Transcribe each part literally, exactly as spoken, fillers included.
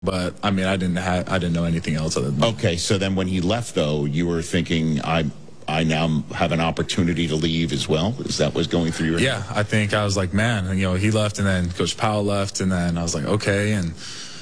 But I mean, I didn't have, I didn't know anything else other than that. Okay, so then when he left, though, you were thinking, I, I now have an opportunity to leave as well. Is that what's going through your head? Yeah, I think I was like, man, you know, he left, and then Coach Powell left, and then I was like, okay, and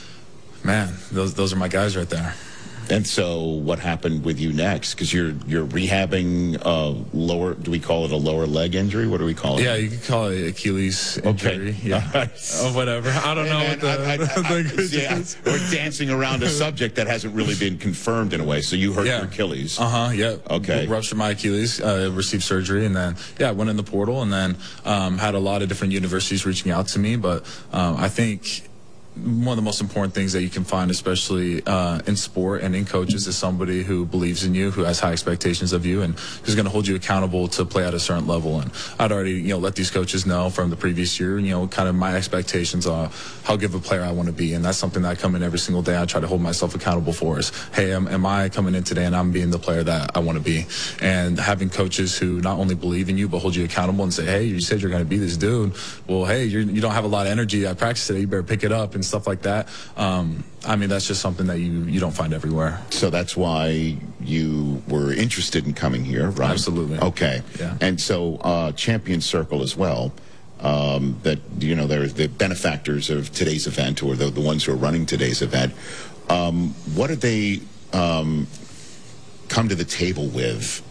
man, those those are my guys right there. And so, what happened with you next? Because you're you're rehabbing uh, lower. Do we call it a lower leg injury? What do we call it? Yeah, you could call it Achilles injury. Okay. Yeah, or whatever. I don't know what the, I, I, the I, yeah, we're dancing around a subject that hasn't really been confirmed in a way. So you hurt yeah. your Achilles. Uh huh. Yeah. Okay. Ruptured my Achilles. Uh, received surgery, and then yeah, went in the portal, and then um, had a lot of different universities reaching out to me. But um, I think one of the most important things that you can find, especially uh, in sport and in coaches, is somebody who believes in you, who has high expectations of you, and who's going to hold you accountable to play at a certain level. And I'd already, you know, let these coaches know from the previous year, you know, kind of my expectations are how good of a player I want to be, and that's something that I come in every single day. I try to hold myself accountable for is, hey, am, am I coming in today and I'm being the player that I want to be? And having coaches who not only believe in you but hold you accountable and say, hey, you said you're going to be this dude. Well, hey, you're, you don't have a lot of energy at practice today. You better pick it up and stuff like that. Um, I mean, that's just something that you, you don't find everywhere. So that's why you were interested in coming here, right? Absolutely. Okay. Yeah. And so uh, Champion Circle as well, um, that, you know, they're the benefactors of today's event, or the, the ones who are running today's event. Um, what did they um, come to the table with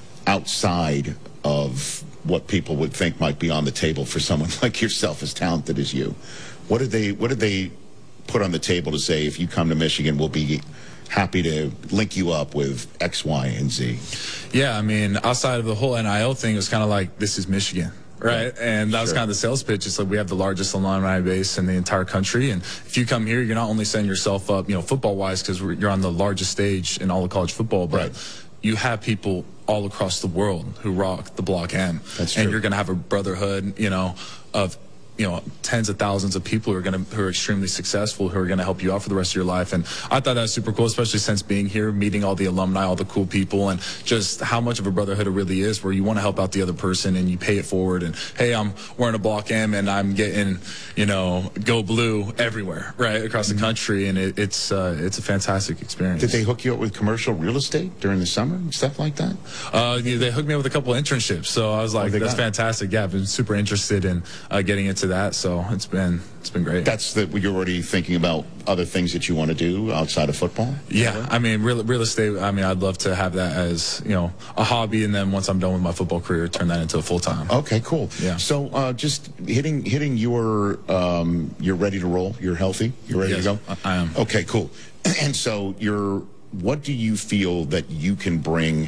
outside of what people would think might be on the table for someone like yourself, as talented as you? What did they, what did they put on the table to say, if you come to Michigan, we'll be happy to link you up with X, Y, and Z? Yeah, I mean, outside of the whole N I L thing, it was kind of like, this is Michigan, right? And that was Sure. kind of the sales pitch. It's like, we have the largest alumni base in the entire country, and if you come here, you're not only setting yourself up, you know, football-wise, because you're on the largest stage in all of college football, but Right. you have people all across the world who rock the Block M. That's and true. you're going to have a brotherhood, you know, of you know, tens of thousands of people who are going to, who are extremely successful, who are going to help you out for the rest of your life. And I thought that was super cool, especially since being here, meeting all the alumni, all the cool people, and just how much of a brotherhood it really is, where you want to help out the other person and you pay it forward. And hey, I'm wearing a Block M and I'm getting, you know, Go Blue everywhere, right, across the country. And it, it's, uh, it's a fantastic experience. Did they hook you up with commercial real estate during the summer and stuff like that? Uh, yeah, they hooked me up with a couple internships. So I was like, they that's got it. fantastic. Yeah, I've been super interested in uh, getting into that, so it's been it's been great. That's the, you're already thinking about other things that you want to do outside of football? Yeah, I mean, real real estate. I mean, I'd love to have that as, you know, a hobby, and then once I'm done with my football career, turn that into a full time. Okay, cool. Yeah. So uh, just hitting hitting your um, you're ready to roll. You're healthy. You're ready Yes, to go. I I am. Okay, cool. And so you're. What do you feel that you can bring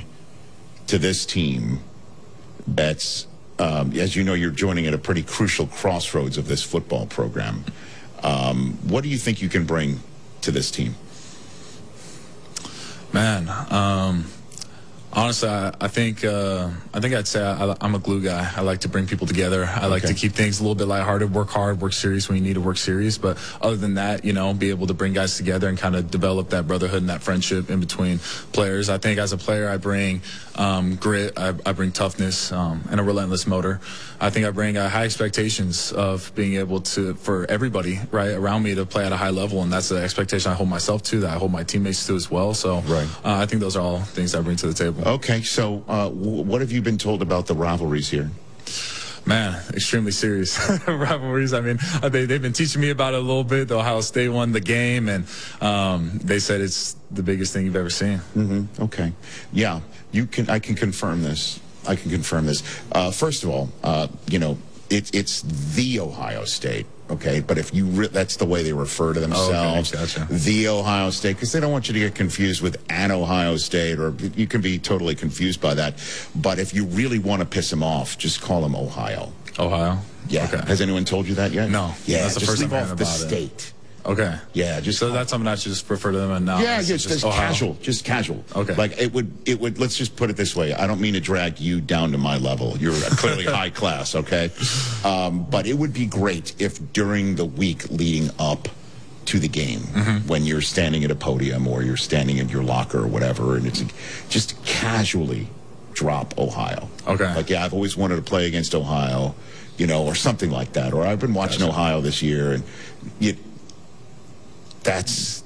to this team? That's um, as you know, you're joining at a pretty crucial crossroads of this football program. Um, what do you think you can bring to this team? Man, um, honestly, I, I think uh, I think I'd say I, I'm a glue guy. I like to bring people together. I like Okay. to keep things a little bit lighthearted, work hard, work serious when you need to work serious. But other than that, you know, be able to bring guys together and kind of develop that brotherhood and that friendship in between players. I think as a player, I bring um, grit, I, I bring toughness, um, and a relentless motor. I think I bring uh, high expectations of being able to, for everybody right around me, to play at a high level, and that's the expectation I hold myself to, that I hold my teammates to as well. So Right. uh, I think those are all things I bring to the table. Okay, so uh, w- what have you been told about the rivalries here? Man, extremely serious rivalries. I mean, uh, they, they've been teaching me about it a little bit. The Ohio State won the game, and um, they said it's the biggest thing you've ever seen. Mm-hmm. Okay. Yeah, you can. I can confirm this. I can confirm this. Uh, first of all, uh, you know, it, it's the Ohio State. Okay, but if you re- that's the way they refer to themselves, Oh, okay. Gotcha. the Ohio State, because they don't want you to get confused with an Ohio State, or you can be totally confused by that. But if you really want to piss them off, just call them Ohio. Ohio? Yeah. Okay. Has anyone told you that yet? No. Yeah. That's the just first leave I'm off hearing the about it. state. Okay. Yeah, just So that's something I should just refer to them and now. Yeah, it's just, just Ohio. casual, just casual. Okay. Like it would, it would. Let's just put it this way. I don't mean to drag you down to my level. You're clearly high class, okay? Um, but it would be great if during the week leading up to the game, Mm-hmm. when you're standing at a podium or you're standing in your locker or whatever, and it's just casually drop Ohio. Okay. Like, yeah, I've always wanted to play against Ohio, you know, or something like that. Or I've been watching Gotcha. Ohio this year, and you. that's